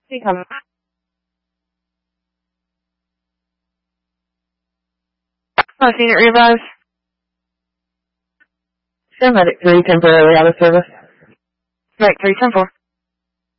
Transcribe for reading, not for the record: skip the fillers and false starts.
Become. Senior Revise. Medic 3 temporarily out of service. Medic 3, 10-4.